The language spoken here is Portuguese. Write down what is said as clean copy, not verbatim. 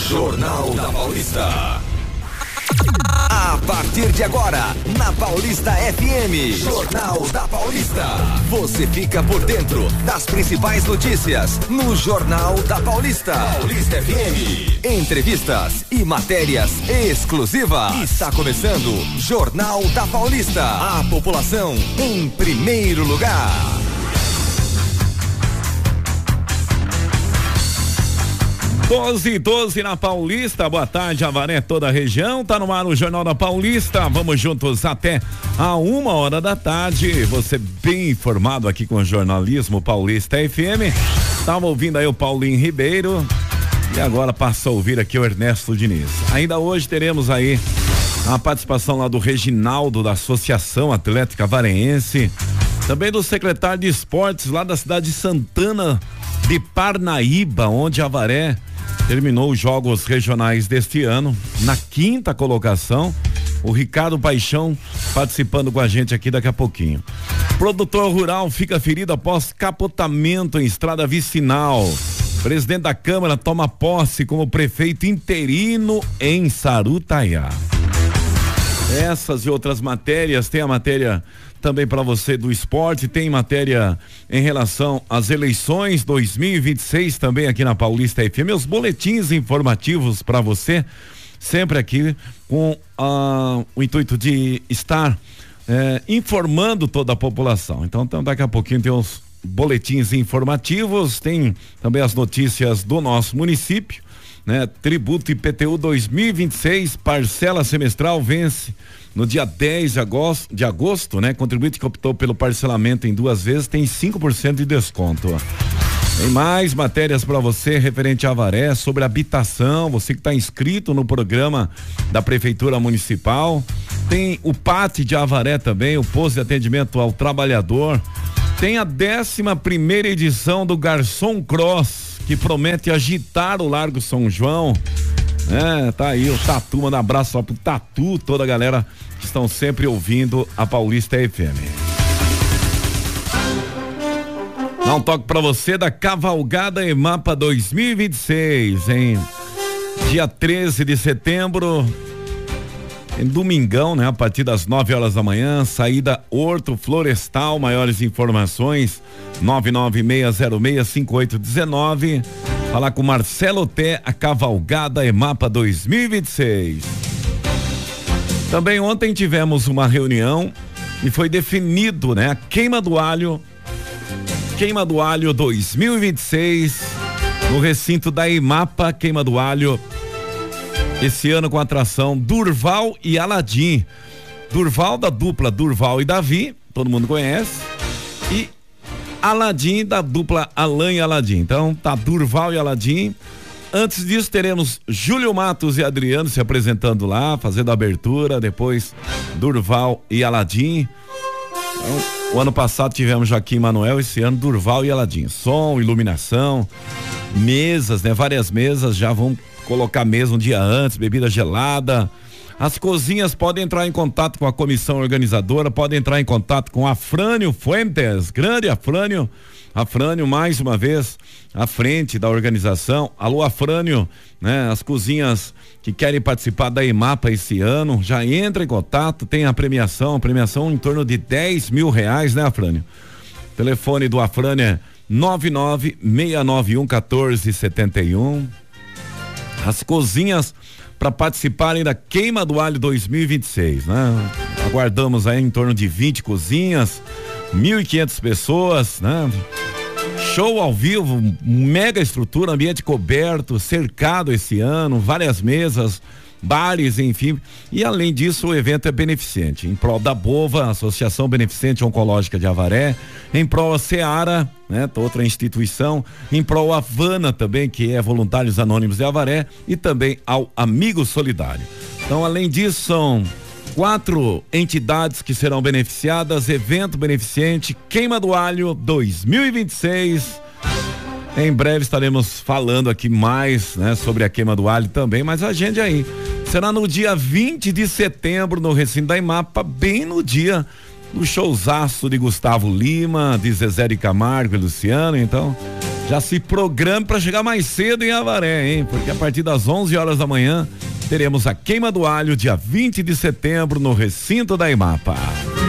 Jornal da Paulista. A partir de agora, na Paulista FM, Jornal da Paulista. Você fica por dentro das principais notícias no Jornal da Paulista. Paulista FM. Entrevistas e matérias exclusivas. Está começando Jornal da Paulista. A população em primeiro lugar. 12:12 na Paulista. Boa tarde, Avaré, toda a região. Tá no ar o Jornal da Paulista. Vamos juntos até a 1h da tarde. Você bem informado aqui com o jornalismo Paulista FM. Tava ouvindo aí o Paulinho Ribeiro e agora passa a ouvir aqui o Ernesto Diniz. Ainda hoje teremos aí a participação lá do Reginaldo, da Associação Atlética Avarense, também do secretário de Esportes lá da cidade de Santana de Parnaíba, onde Avaré terminou os jogos regionais deste ano na 5ª colocação. O Ricardo Paixão participando com a gente aqui daqui a pouquinho. Produtor rural fica ferido após capotamento em estrada vicinal. Presidente da Câmara toma posse como prefeito interino em Sarutaiá. Essas e outras matérias, tem a matéria também para você do esporte, tem matéria em relação às eleições 2026 também aqui na Paulista FM, meus boletins informativos para você, sempre aqui com o intuito de estar informando toda a população. Então daqui a pouquinho tem os boletins informativos, tem também as notícias do nosso município, né? Tributo IPTU 2026, parcela semestral vence no dia 10 de agosto, né? Contribuinte que optou pelo parcelamento em 2 vezes tem 5% de desconto. Tem mais matérias para você referente a Avaré, sobre habitação, você que está inscrito no programa da Prefeitura Municipal. Tem o PAT de Avaré também, o posto de atendimento ao trabalhador. Tem a 11ª edição do Garçom Cross, que promete agitar o Largo São João. Tá aí o Tatu, manda um abraço só pro Tatu, toda a galera que estão sempre ouvindo a Paulista FM. Dá um toque pra você da Cavalgada EMAPA 2026, hein? Dia 13 de setembro, em domingão, né? A partir das 9h da manhã, saída Horto Florestal. Maiores informações 996065819. Falar com Marcelo Té, a Cavalgada EMAPA 2026. Também ontem tivemos uma reunião e foi definido, né? A Queima do Alho 2026 no recinto da EMAPA. Queima do Alho esse ano com a atração Durval e Aladim. Durval da dupla Durval e Davi, todo mundo conhece, e Aladim da dupla Alain e Aladim. Então tá Durval e Aladim. Antes disso teremos Júlio Matos e Adriano se apresentando lá, fazendo a abertura, depois Durval e Aladim. Então, o ano passado tivemos Joaquim Manuel, esse ano Durval e Aladim. Som, iluminação, mesas, né? Várias mesas, já vão colocar mesa um dia antes, bebida gelada. As cozinhas podem entrar em contato com a comissão organizadora, podem entrar em contato com Afrânio Fuentes, grande Afrânio, mais uma vez à frente da organização. Alô, Afrânio, né? As cozinhas que querem participar da EMAPA esse ano, já entra em contato, tem a premiação em torno de R$10 mil, né, Afrânio? O telefone do Afrânio é 996911471. As cozinhas para participarem da Queima do Alho 2026, né? Aguardamos aí em torno de 20 cozinhas, 1.500 pessoas, né? Show ao vivo, mega estrutura, ambiente coberto, cercado esse ano, várias mesas, bares, enfim. E além disso, o evento é beneficente, em prol da Bova, Associação Beneficente Oncológica de Avaré, em prol a Seara, né? Outra instituição, em prol a Havana também, que é Voluntários Anônimos de Avaré, e também ao Amigo Solidário. Então, além disso, são 4 entidades que serão beneficiadas, evento beneficente, Queima do Alho 2026. Em breve estaremos falando aqui mais, né, sobre a Queima do Alho também, mas agende aí. Será no dia 20 de setembro no recinto da EMAPA, bem no dia do showzaço de Gustavo Lima, de Zezé de Camargo e Luciano. Então, Já se programe para chegar mais cedo em Avaré, hein? Porque a partir das 11 horas da manhã teremos a queima do alho dia 20 de setembro no recinto da IMAPA.